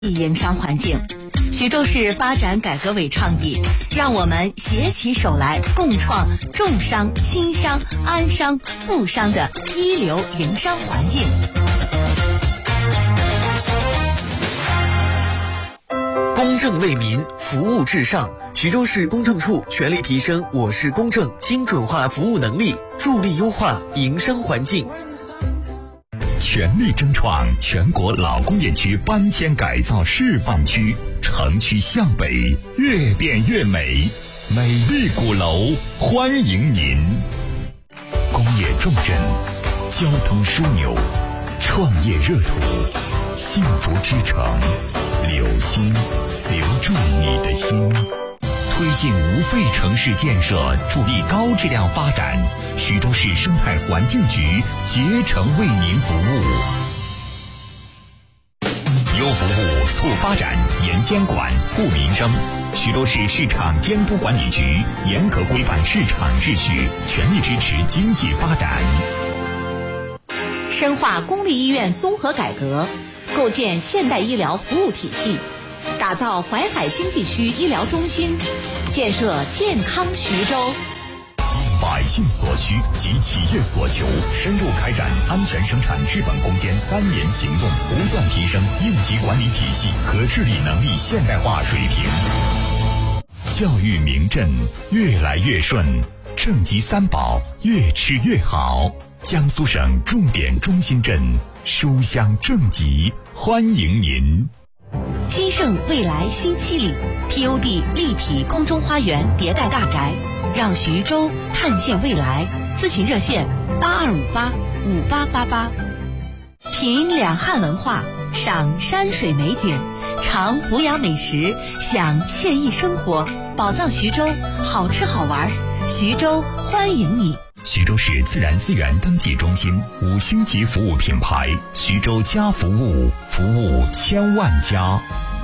营商环境。徐州市发展改革委倡议，让我们携起手来，共创重商、轻商、安商、富商的一流营商环境。 公正为民，服务至上。徐州市公证处全力提升我市公证精准化服务能力，助力优化营商环境。 全力争创全国老工业区搬迁改造示范区，城区向北，越变越美，美丽鼓楼欢迎您。工业重镇，交通枢纽，创业热土，幸福之城，留心，留住你的心。推进无废城市建设，助力高质量发展。徐州市生态环境局竭诚为您服务。优服务，促发展，严监管，护民生。徐州市市场监督管理局严格规范市场秩序，全力支持经济发展。 深化公立医院综合改革，构建现代医疗服务体系，打造淮海经济区医疗中心，建设健康徐州。 百姓所需及企业所求，深入开展安全生产治本攻坚3年行动，不断提升应急管理体系和治理能力现代化水平。教育名镇越来越顺，正极3宝越吃越好。江苏省重点中心镇书香正极，欢迎您。 金盛未来新7里 TOD 立体空中花园迭代大宅，让徐州看见未来。咨询热线82585888。品两汉文化，赏山水美景，尝阜雅美食，享惬意生活。宝藏徐州，好吃好玩，徐州欢迎你。 徐州市自然资源登记中心5星级服务品牌，徐州家服务，服务千万家。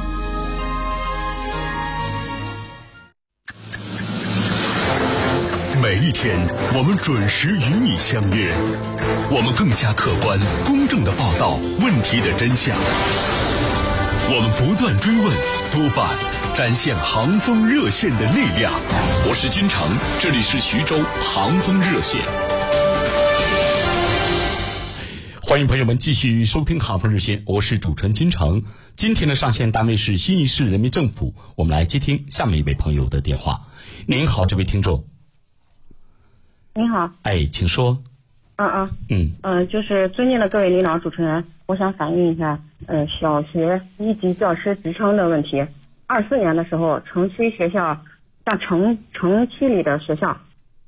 每一天，我们准时与你相约，我们更加客观、公正地报道问题的真相，我们不断追问、督办，展现航风热线的力量。我是金城，这里是徐州航风热线。 欢迎朋友们继续收听航风热线，我是主持人金城。今天的上线单位是新义市人民政府，我们来接听下面一位朋友的电话。您好，这位听众。 您好， 请说。 就是尊敬的各位领导主持人，我想反映一下小学1级教师职称的问题。24年的时候，城区学校像城区里的学校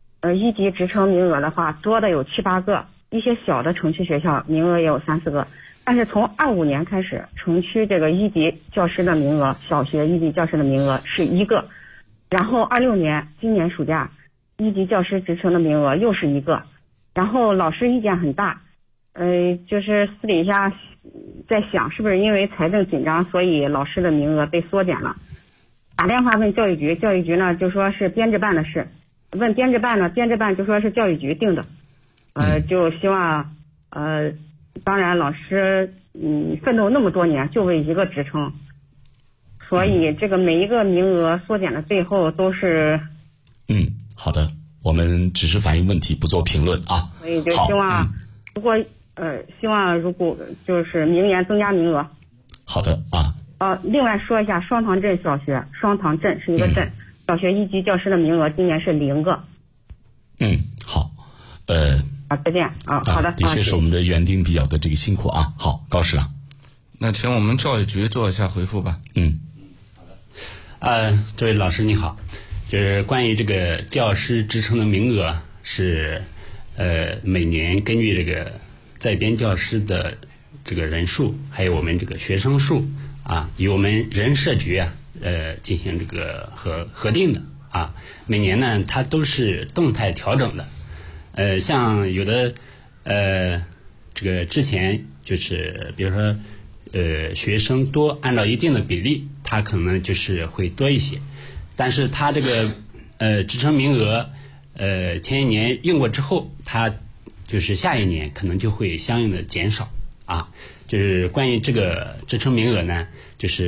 1级职称名额的话多的有7、8个，一些小的城区学校名额也有3、4个。但是从25年开始，城区这个1级教师的名额，小学1级教师的名额是1个，然后26年今年暑假1级教师职称的名额又是1个，然后老师意见很大，就是私底下在想是不是因为财政紧张，所以老师的名额被缩减了。打电话问教育局，教育局呢就说是编制办的事，问编制办呢，编制办就说是教育局定的，就希望当然老师奋斗那么多年就为1个职称，所以这个每一个名额缩减的背后都是好的，我们只是反映问题，不做评论啊。 所以就希望，希望如果就是明年增加名额。好的啊。另外说一下，双塘镇小学，双塘镇是一个镇，小学1级教师的名额今年是0个。 好， 再见啊。好的， 的确是我们的园丁比较的这个辛苦啊。好，高市长， 那请我们教育局做一下回复吧。 好的。这位老师你好。就是关于这个教师职称的名额是，每年根据这个在编教师的这个人数，还有我们这个学生数啊，由我们人社局进行这个核定的啊。每年呢，它都是动态调整的。像有的这个之前就是比如说学生多，按照一定的比例，它可能就是会多一些。但是他这个职称名额前一年用过之后，他就是下一年可能就会相应的减少啊。就是关于这个职称名额呢， 就是